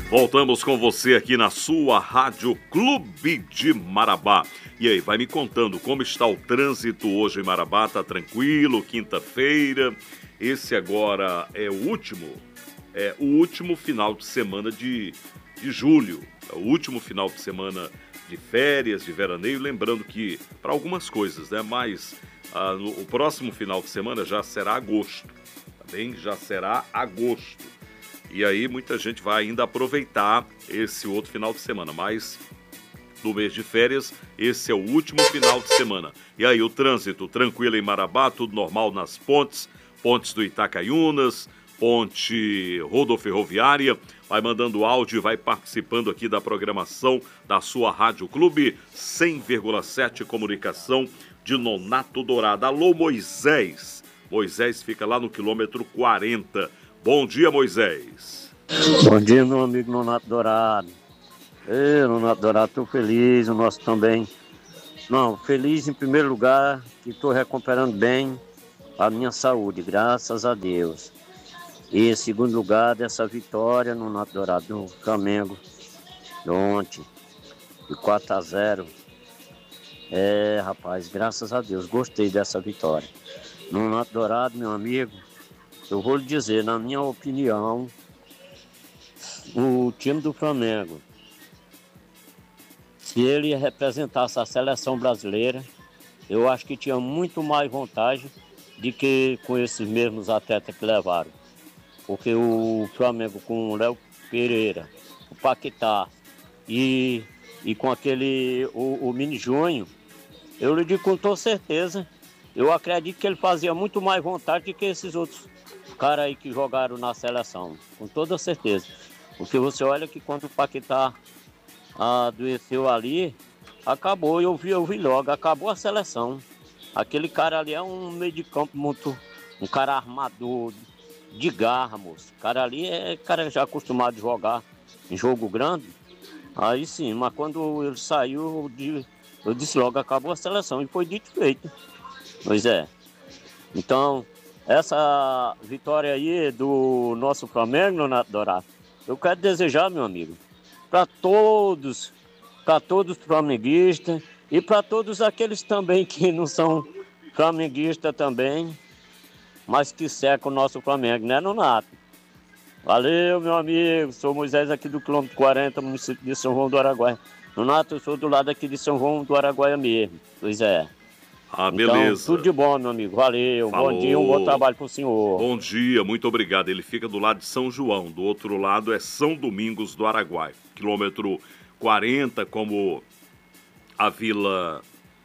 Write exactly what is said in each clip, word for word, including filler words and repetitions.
Voltamos com você aqui na sua Rádio Clube de Marabá. E aí, vai me contando como está o trânsito hoje em Marabá. Tá tranquilo? Quinta-feira. Esse agora é o último, é o último final de semana de, de julho. É o último final de semana de férias, de veraneio. Lembrando que, para algumas coisas, né? Mas ah, no, o próximo final de semana já será agosto. Tá bem? Já será agosto. E aí muita gente vai ainda aproveitar esse outro final de semana, mas no mês de férias, esse é o último final de semana. E aí o trânsito tranquilo em Marabá, tudo normal nas pontes, pontes do Itacaiunas, ponte rodoferroviária, vai mandando áudio e vai participando aqui da programação da sua Rádio Clube cem vírgula sete Comunicação de Nonato Dourado. Alô Moisés, Moisés fica lá no quilômetro quarenta. Bom dia, Moisés. Bom dia, meu amigo Nonato Dourado. Ei, Nonato Dourado, estou feliz, o nosso também. Não, feliz em primeiro lugar, que estou recuperando bem a minha saúde, graças a Deus. E em segundo lugar, dessa vitória, Nonato Dourado, do Flamengo, de ontem, de quatro a zero. É, rapaz, graças a Deus, gostei dessa vitória. Nonato Dourado, meu amigo, eu vou lhe dizer, na minha opinião, o time do Flamengo, se ele representasse a seleção brasileira, eu acho que tinha muito mais vantagem do que com esses mesmos atletas que levaram. Porque o Flamengo com o Léo Pereira, o Paquetá e, e com aquele, o, o Mini Júnior, eu lhe digo com toda certeza, eu acredito que ele fazia muito mais vontade do que esses outros caras aí que jogaram na seleção, com toda certeza. Porque você olha que quando o Paquetá adoeceu ali, acabou, eu vi, eu vi logo, acabou a seleção. Aquele cara ali é um meio de campo muito, um cara armador, de garra, moço. O cara ali é cara já acostumado a jogar em jogo grande, aí sim, mas quando ele saiu, eu, eu disse logo, acabou a seleção, e foi dito e feito. Pois é. Então, essa vitória aí do nosso Flamengo, Nonato Dourado, eu quero desejar, meu amigo, para todos, para todos os flamenguistas e para todos aqueles também que não são flamenguistas também, mas que secam o nosso Flamengo, né, Nonato? Valeu, meu amigo, sou Moisés aqui do quilômetro quarenta, município de São João do Araguaia. Nonato, eu sou do lado aqui de São João do Araguaia mesmo, pois é. Ah, beleza. Então, tudo de bom, meu amigo. Valeu. Falou. Bom dia, um bom trabalho pro senhor. Bom dia, muito obrigado. Ele fica do lado de São João, do outro lado é São Domingos do Araguaia. Quilômetro quarenta, como a Vila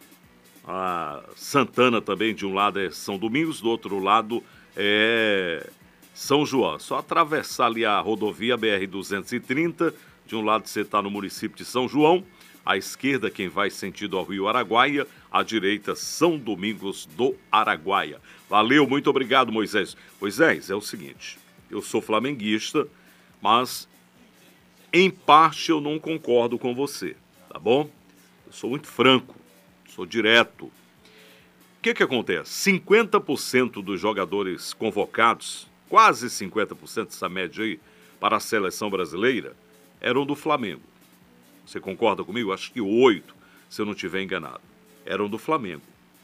a Santana também, de um lado é São Domingos, do outro lado é São João. Só atravessar ali a rodovia B R duzentos e trinta, de um lado você está no município de São João, à esquerda quem vai sentido ao Rio Araguaia, à direita São Domingos do Araguaia. Valeu, muito obrigado, Moisés. Moisés, é o seguinte, eu sou flamenguista, mas em parte eu não concordo com você, tá bom? Eu sou muito franco, sou direto. O que que acontece? cinquenta por cento dos jogadores convocados, quase cinquenta por cento dessa média aí, para a seleção brasileira, eram do Flamengo. Você concorda comigo? Acho que oito, se eu não estiver enganado, eram do Flamengo.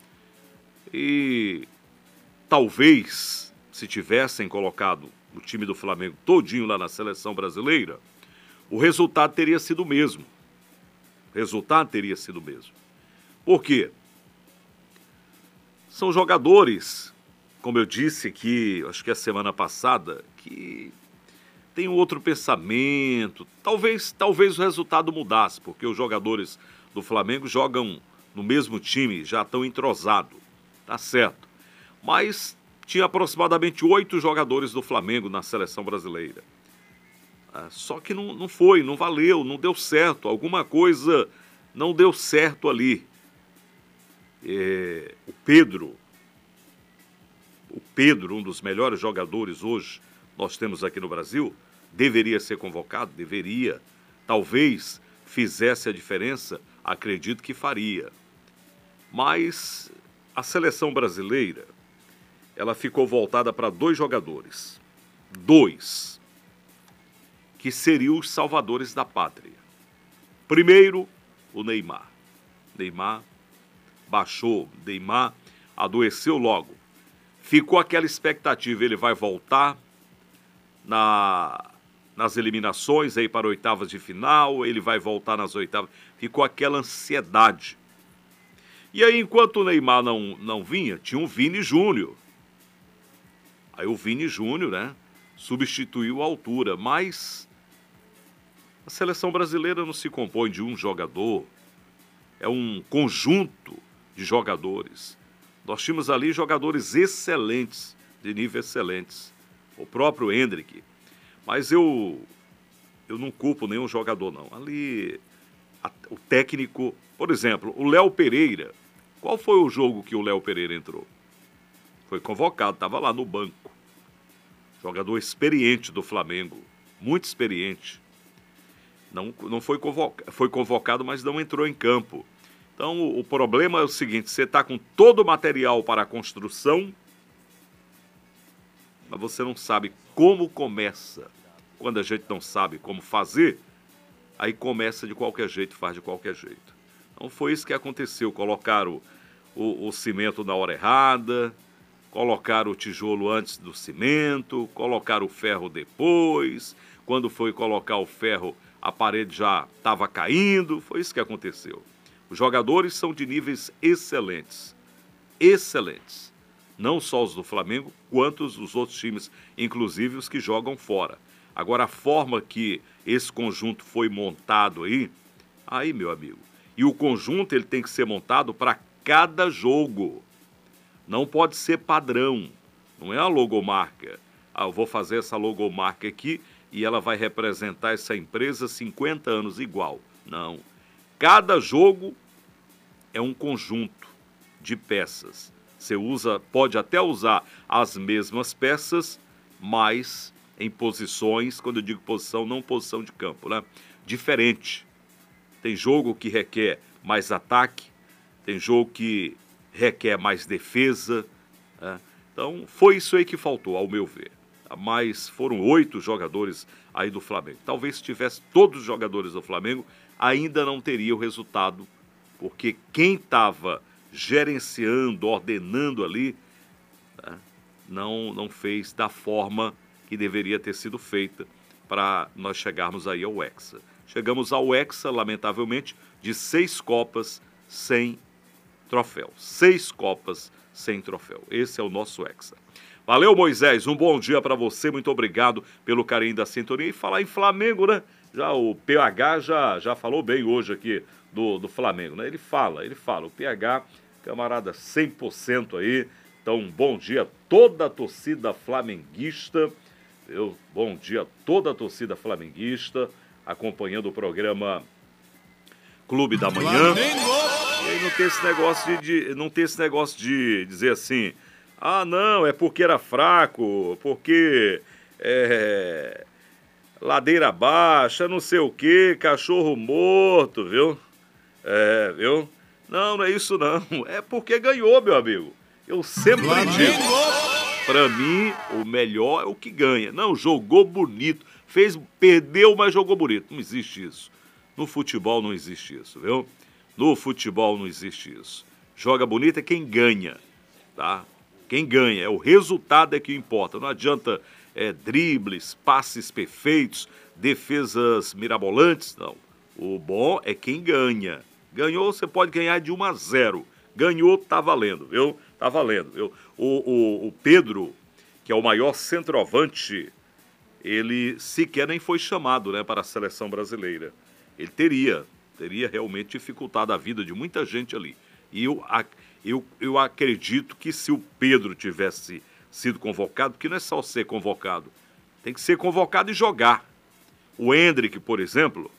E talvez, se tivessem colocado o time do Flamengo todinho lá na seleção brasileira, o resultado teria sido o mesmo. O resultado teria sido o mesmo. Por quê? São jogadores, como eu disse aqui, acho que a semana passada, que tem um outro pensamento. Talvez, talvez o resultado mudasse, porque os jogadores do Flamengo jogam no mesmo time, já estão entrosados, tá certo. Mas tinha aproximadamente oito jogadores do Flamengo na seleção brasileira. Ah, só que não, não foi, não valeu, não deu certo. Alguma coisa não deu certo ali. É, o Pedro, o Pedro, um dos melhores jogadores hoje, nós temos aqui no Brasil, deveria ser convocado? Deveria. Talvez fizesse a diferença, acredito que faria. Mas a seleção brasileira, ela ficou voltada para dois jogadores. Dois. que seriam os salvadores da pátria. Primeiro, o Neymar. Neymar baixou, Neymar adoeceu logo. Ficou aquela expectativa, ele vai voltar na, nas eliminações aí para oitavas de final, ele vai voltar nas oitavas. Ficou aquela ansiedade. E aí, enquanto o Neymar não, não vinha, tinha o Vini Júnior. Aí o Vini Júnior, né, substituiu a altura, mas a seleção brasileira não se compõe de um jogador, é um conjunto de jogadores. Nós tínhamos ali jogadores excelentes, de nível excelentes. O próprio Hendrick. Mas eu, eu não culpo nenhum jogador, não. Ali, a, o técnico... Por exemplo, o Léo Pereira. Qual foi o jogo que o Léo Pereira entrou? Foi convocado, estava lá no banco. Jogador experiente do Flamengo. Muito experiente. Não, não foi, convoca, foi convocado, mas não entrou em campo. Então, o, o problema é o seguinte, você está com todo o material para a construção, mas você não sabe como começa. Quando a gente não sabe como fazer, aí começa de qualquer jeito, faz de qualquer jeito. Então, foi isso que aconteceu. Colocaram o, o, o cimento na hora errada, colocaram o tijolo antes do cimento, colocaram o ferro depois. Quando foi colocar o ferro, a parede já estava caindo. Foi isso que aconteceu. Os jogadores são de níveis excelentes. Excelentes. Não só os do Flamengo, quanto os outros times, inclusive os que jogam fora. Agora, a forma que esse conjunto foi montado aí, aí, meu amigo, e o conjunto ele tem que ser montado para cada jogo. Não pode ser padrão. Não é a logomarca. Ah, eu vou fazer essa logomarca aqui e ela vai representar essa empresa cinquenta anos igual. Não. Cada jogo é um conjunto de peças. Você usa, pode até usar as mesmas peças, mas em posições, quando eu digo posição, não posição de campo, né? Diferente. Tem jogo que requer mais ataque, tem jogo que requer mais defesa, né? Então, foi isso aí que faltou, ao meu ver. Mas foram oito jogadores aí do Flamengo. Talvez se tivesse todos os jogadores do Flamengo, ainda não teria o resultado, porque quem estava gerenciando, ordenando ali, né, não, não fez da forma que deveria ter sido feita para nós chegarmos aí ao Hexa. Chegamos ao Hexa, lamentavelmente, de seis Copas sem troféu. Seis Copas sem troféu. Esse é o nosso Hexa. Valeu, Moisés. Um bom dia para você. Muito obrigado pelo carinho da sintonia. E falar em Flamengo, né? Já o P H já, já falou bem hoje aqui do, do Flamengo, né? Ele fala, ele fala. O P H, camarada cem por cento aí. Então, um bom dia a toda a torcida flamenguista. Eu, bom dia a toda a torcida flamenguista, acompanhando o programa Clube da Manhã. E aí não tem esse negócio de, de, não tem esse negócio de dizer assim, ah, não, é porque era fraco, porque é, ladeira baixa, não sei o quê, cachorro morto, viu? É, viu? Não, não é isso não. É porque ganhou, meu amigo. Eu sempre digo. Pra mim, o melhor é o que ganha. Não, jogou bonito. Fez, perdeu, mas jogou bonito. Não existe isso. No futebol não existe isso, viu? No futebol não existe isso. Joga bonito é quem ganha, tá? Quem ganha, é o resultado é que importa. Não adianta é, dribles, passes perfeitos, defesas mirabolantes, não. O bom é quem ganha. Ganhou, você pode ganhar de um a zero. Ganhou, tá valendo, viu? Tá valendo, viu? O, o, o Pedro, que é o maior centroavante, ele sequer nem foi chamado, né, para a seleção brasileira. Ele teria, teria realmente dificultado a vida de muita gente ali. E eu, eu, eu acredito que se o Pedro tivesse sido convocado, porque não é só ser convocado, tem que ser convocado e jogar. O Hendrick, por exemplo,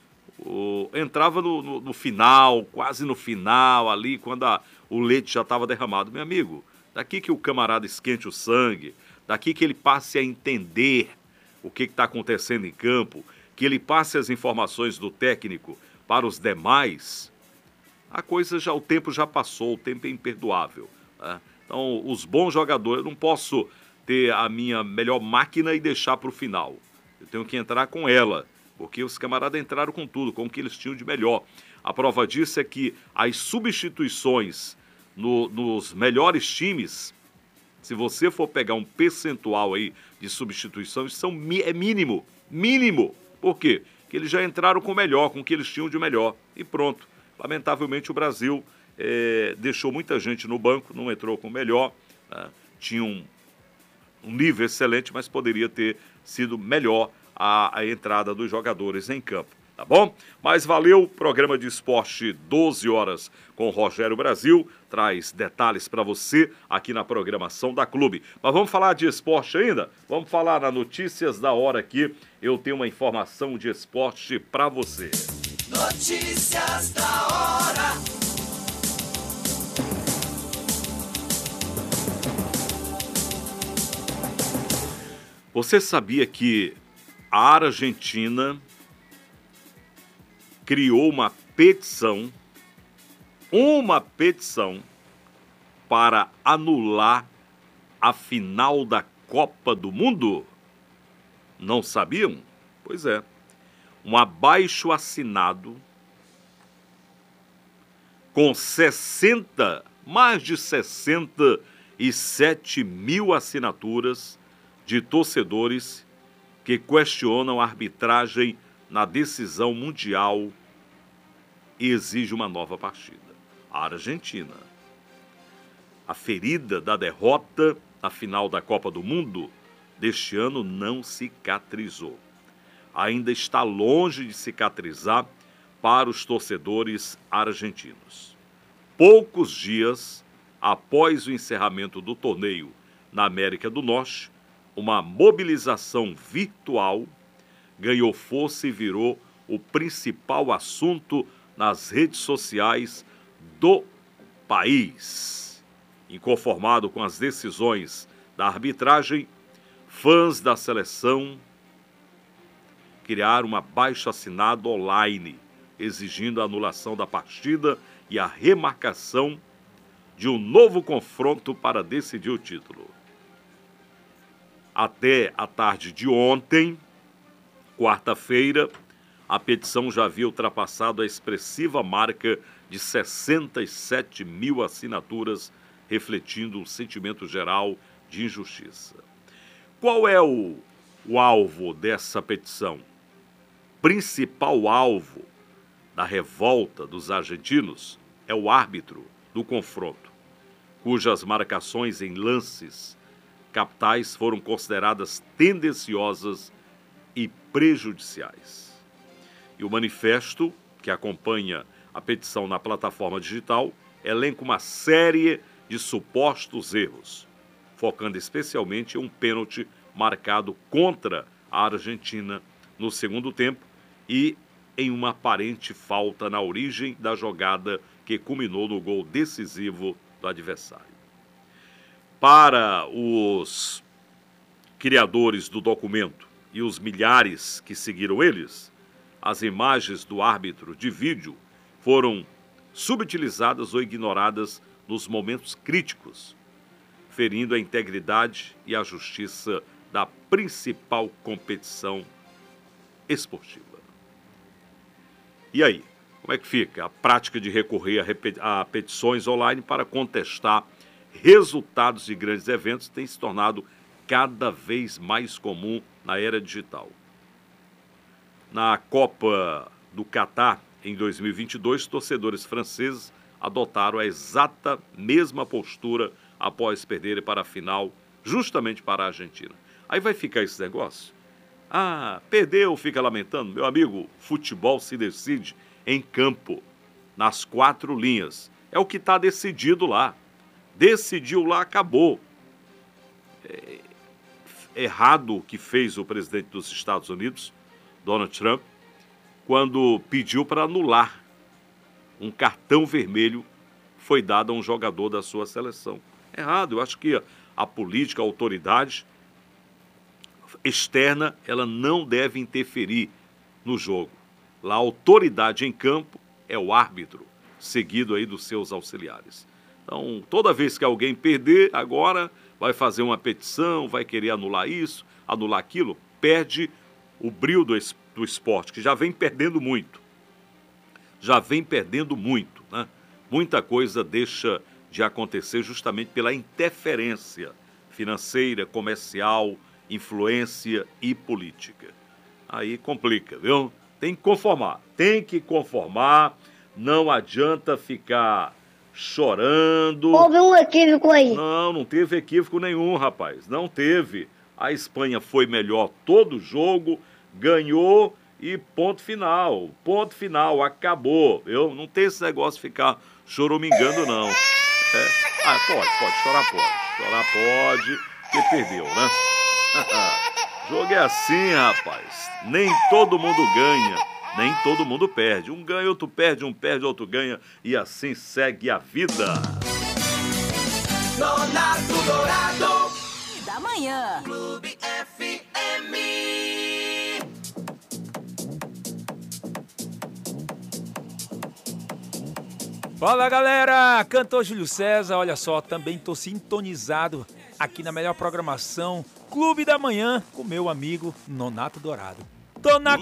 o, entrava no, no, no final, quase no final ali, quando a, o leite já estava derramado. Meu amigo, daqui que o camarada esquente o sangue, daqui que ele passe a entender o que está acontecendo em campo, que ele passe as informações do técnico para os demais, a coisa já, o tempo já passou, o tempo é imperdoável, né? Então, os bons jogadores, eu não posso ter a minha melhor máquina e deixar para o final. Eu tenho que entrar com ela, porque os camaradas entraram com tudo, com o que eles tinham de melhor. A prova disso é que as substituições no, nos melhores times, se você for pegar um percentual aí de substituições, são, é mínimo, mínimo. Por quê? Porque eles já entraram com o melhor, com o que eles tinham de melhor. E pronto. Lamentavelmente o Brasil é, deixou muita gente no banco, não entrou com o melhor, né? Tinha um, um nível excelente, mas poderia ter sido melhor a, a entrada dos jogadores em campo. Tá bom? Mas valeu, programa de esporte doze horas com o Rogério Brasil, traz detalhes para você aqui na programação da Clube. Mas vamos falar de esporte ainda? Vamos falar na Notícias da Hora aqui, eu tenho uma informação de esporte para você. Notícias da Hora. Você sabia que a Argentina criou uma petição, uma petição para anular a final da Copa do Mundo? Não sabiam? Pois é. Um abaixo-assinado com sessenta, mais de sessenta e sete mil assinaturas de torcedores que questionam a arbitragem na decisão mundial e exige uma nova partida. A Argentina. A ferida da derrota na final da Copa do Mundo deste ano não cicatrizou. Ainda está longe de cicatrizar para os torcedores argentinos. Poucos dias após o encerramento do torneio na América do Norte, uma mobilização virtual ganhou força e virou o principal assunto nas redes sociais do país. Inconformado com as decisões da arbitragem, fãs da seleção criaram um abaixo-assinado online, exigindo a anulação da partida e a remarcação de um novo confronto para decidir o título. Até a tarde de ontem, quarta-feira, a petição já havia ultrapassado a expressiva marca de sessenta e sete mil assinaturas, refletindo o sentimento geral de injustiça. Qual é o, o alvo dessa petição? Principal alvo da revolta dos argentinos é o árbitro do confronto, cujas marcações em lances capitais foram consideradas tendenciosas e prejudiciais. E o manifesto, que acompanha a petição na plataforma digital, elenca uma série de supostos erros, focando especialmente em um pênalti marcado contra a Argentina no segundo tempo e em uma aparente falta na origem da jogada que culminou no gol decisivo do adversário. Para os criadores do documento e os milhares que seguiram eles, as imagens do árbitro de vídeo foram subutilizadas ou ignoradas nos momentos críticos, ferindo a integridade e a justiça da principal competição esportiva. E aí, como é que fica a prática de recorrer a, repeti- a petições online para contestar resultados de grandes eventos tem se tornado cada vez mais comum na era digital. Na Copa do Catar, em dois mil e vinte e dois, torcedores franceses adotaram a exata mesma postura após perderem para a final, justamente para a Argentina. Aí vai ficar esse negócio? Ah, perdeu, fica lamentando. Meu amigo, futebol se decide em campo, nas quatro linhas. É o que está decidido lá. Decidiu lá, acabou. É errado o que fez o presidente dos Estados Unidos, Donald Trump, quando pediu para anular um cartão vermelho que foi dado a um jogador da sua seleção. Errado, eu acho que a, a política, a autoridade externa, ela não deve interferir no jogo. Lá a autoridade em campo é o árbitro, seguido aí dos seus auxiliares. Então, toda vez que alguém perder, agora vai fazer uma petição, vai querer anular isso, anular aquilo, perde o brio do, es, do esporte, que já vem perdendo muito. Já vem perdendo muito, né? Muita coisa deixa de acontecer justamente pela interferência financeira, comercial, influência e política. Aí complica, viu? Tem que conformar, tem que conformar, não adianta ficar chorando. Houve um equívoco aí. Não, não teve equívoco nenhum, rapaz, não teve. A Espanha foi melhor todo o jogo, ganhou e ponto final, ponto final, acabou. Eu não tenho esse negócio de ficar choramingando, não. É. Ah, pode, pode, chorar pode, chorar pode, porque perdeu, né? Jogo é assim, rapaz, nem todo mundo ganha, nem todo mundo perde. Um ganha, outro perde, um perde, outro ganha, e assim segue a vida. Nonato Dourado Da manhã. Clube F M. Fala, galera, cantor Júlio César, olha só, também tô sintonizado aqui na melhor programação Clube da Manhã com meu amigo Nonato Dourado. Tô na